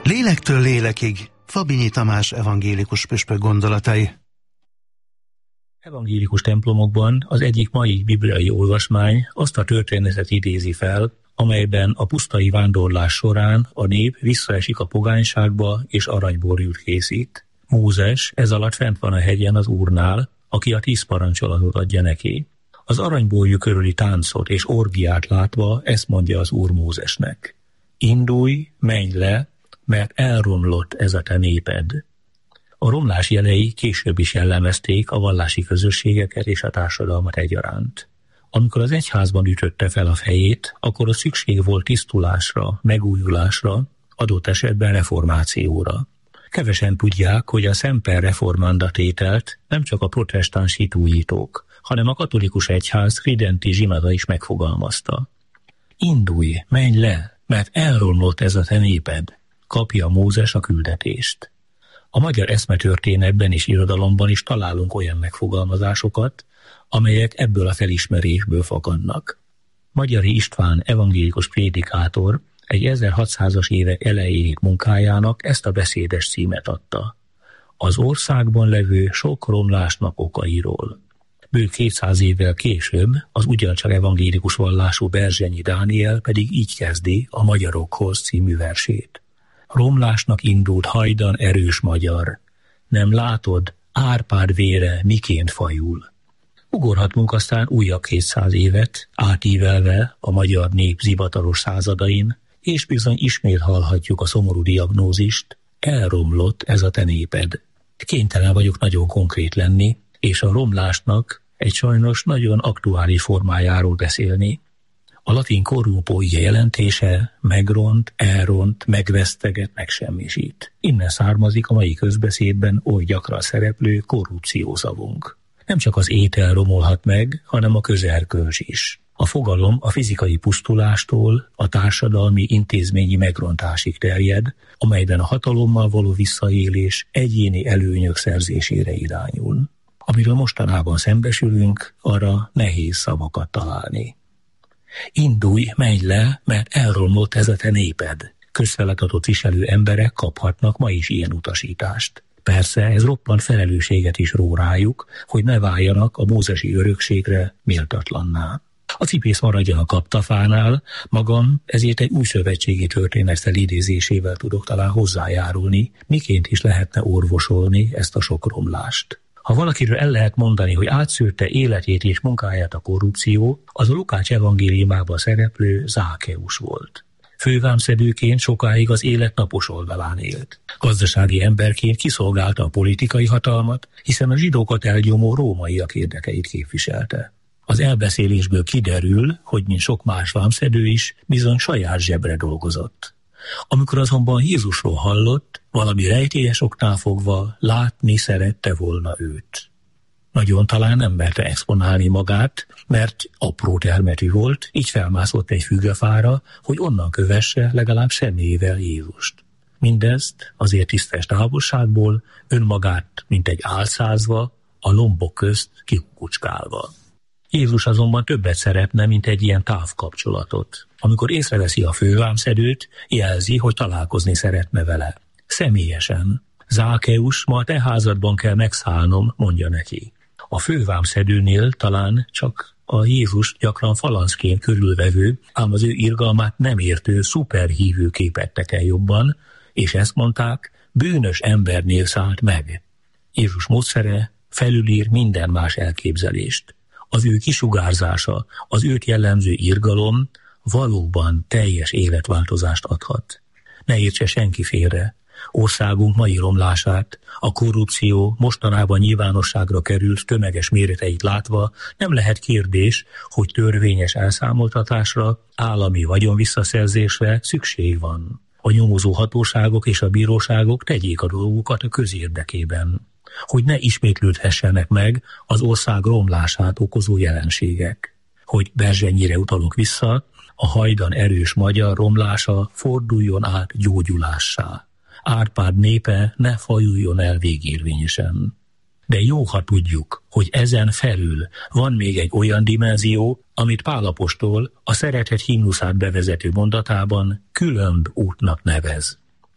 Lélektől lélekig, Fabinyi Tamás evangélikus püspök gondolatai. Evangélikus templomokban az egyik mai bibliai olvasmány azt a történetet idézi fel, amelyben a pusztai vándorlás során a nép visszaesik a pogányságba és aranyborjút készít. Mózes ez alatt fent van a hegyen az Úrnál, aki a 10 parancsolatot adja neki. Az aranyborjú körüli táncot és orgiát látva ezt mondja az Úr Mózesnek: indulj, menj le, mert elromlott ez a te néped. A romlás jelei később is jellemezték a vallási közösségeket és a társadalmat egyaránt. Amikor az egyházban ütötte fel a fejét, akkor a szükség volt tisztulásra, megújulásra, adott esetben reformációra. Kevesen tudják, hogy a Semper Reformanda tételt nem csak a protestáns hitújítók, hanem a katolikus egyház Tridenti zsinata is megfogalmazta. Indulj, menj le, mert elromlott ez a te néped, kapja Mózes a küldetést. A magyar eszmetörténetben és irodalomban is találunk olyan megfogalmazásokat, amelyek ebből a felismerésből fakadnak. Magyari István evangélikus prédikátor egy 1600-as évek elejéig munkájának ezt a beszédes címet adta: az országban levő sok romlásnak okairól. Bő 200 évvel később az ugyancsak evangélikus vallású Berzsenyi Dániel pedig így kezdi a Magyarokhoz című versét. Romlásnak indult hajdan erős magyar, nem látod, Árpád vére miként fajul. Ugorhatunk aztán újabb 200 évet, átívelve a magyar nép zivataros századain, és bizony ismét hallhatjuk a szomorú diagnózist: elromlott ez a te néped. Kénytelen vagyok nagyon konkrét lenni, és a romlásnak egy sajnos nagyon aktuális formájáról beszélni. A latin corrupio jelentése megront, elront, megveszteget, megsemmisít. Innen származik a mai közbeszédben oly gyakran szereplő korrupció szavunk. Nem csak az étel romolhat meg, hanem a közerkölcs is. A fogalom a fizikai pusztulástól a társadalmi intézményi megrontásig terjed, amelyben a hatalommal való visszaélés egyéni előnyök szerzésére irányul. Amiről mostanában szembesülünk, arra nehéz szavakat találni. Indulj, menj le, mert elromlott ez a te néped. Közfeladatot viselő emberek kaphatnak ma is ilyen utasítást. Persze ez roppant felelősséget is ró rájuk, hogy ne váljanak a mózesi örökségre méltatlanná. A cipész maradjon a kaptafánál, magam ezért egy új szövetségi történet felidézésével tudok talán hozzájárulni, miként is lehetne orvosolni ezt a sok romlást. Ha valakiről el lehet mondani, hogy átszűrte életét és munkáját a korrupció, az a Lukács evangéliumában szereplő Zákeus volt. Fővámszedőként sokáig az élet napos oldalán élt. Gazdasági emberként kiszolgálta a politikai hatalmat, hiszen a zsidókat elnyomó rómaiak érdekeit képviselte. Az elbeszélésből kiderül, hogy mint sok más vámszedő is, bizony saját zsebre dolgozott. Amikor azonban Jézusról hallott, valami rejtélyes oknál fogva látni szerette volna őt. Nagyon talán nem merte exponálni magát, mert apró termetű volt, így felmászott egy fügefára, hogy onnan kövesse legalább személyével Jézust. Mindezt azért tisztes távolságból, önmagát, mint egy álcázva, a lombok közt kikukucskálva. Jézus azonban többet szeretne, mint egy ilyen távkapcsolatot. Amikor észreveszi a fővámszedőt, jelzi, hogy találkozni szeretne vele. Személyesen. Zákeus, ma a te házadban kell megszállnom, mondja neki. A fővámszedőnél talán csak a Jézus gyakran falanszként körülvevő, ám az ő irgalmát nem értő szuperhívő képettek el jobban, és ezt mondták, bűnös embernél szállt meg. Jézus módszere felülír minden más elképzelést. Az ő kisugárzása, az őt jellemző irgalom valóban teljes életváltozást adhat. Ne értse senki félre. Országunk mai romlását, a korrupció mostanában nyilvánosságra került tömeges méreteit látva nem lehet kérdés, hogy törvényes elszámoltatásra, állami vagyonvisszaszerzésre szükség van. A nyomozó hatóságok és a bíróságok tegyék a dolgukat a közérdekében, hogy ne ismétlődhessenek meg az ország romlását okozó jelenségek. Hogy Berzsenyire utalok vissza, a hajdan erős magyar romlása forduljon át gyógyulássá. Árpád népe ne fajuljon el végérvényesen. De jó, ha tudjuk, hogy ezen felül van még egy olyan dimenzió, amit Pál apostol a szeretet himnuszát bevezető mondatában különb útnak nevez.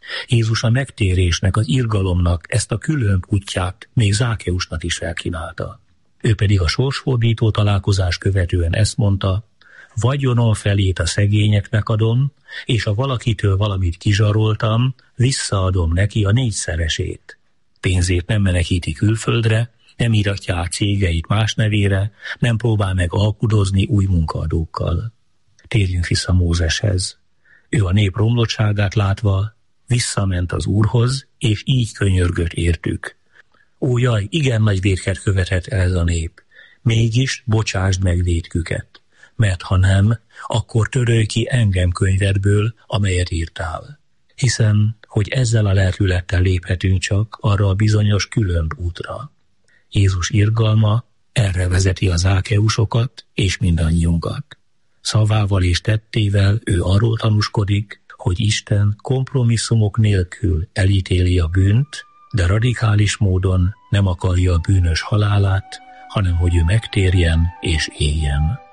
Jézus a megtérésnek, az irgalomnak ezt a külön útját még Zákeusnak is felkínálta. Ő pedig a sorsfordító találkozás követően ezt mondta: vagyonom felét a szegényeknek adom, és ha valakitől valamit kizsaroltam, visszaadom neki a 4-szeresét. Pénzét nem menekíti külföldre, nem íratja át cégeit más nevére, nem próbál meg alkudozni új munkaadókkal. Térjünk vissza Mózeshez. Ő a nép romlottságát látva visszament az Úrhoz, és így könyörgött értük: ó jaj, igen nagy vétket követett el ez a nép, mégis bocsásd meg vétküket, mert ha nem, akkor törölj ki engem könyvedből, amelyet írtál. Hiszem, hogy ezzel a lelkülettel léphetünk csak arra a bizonyos külön útra. Jézus irgalma erre vezeti a Zákeusokat és mindannyiunkat. Szavával és tettével ő arról tanúskodik, hogy Isten kompromisszumok nélkül elítéli a bűnt, de radikális módon nem akarja a bűnös halálát, hanem hogy ő megtérjen és éljen.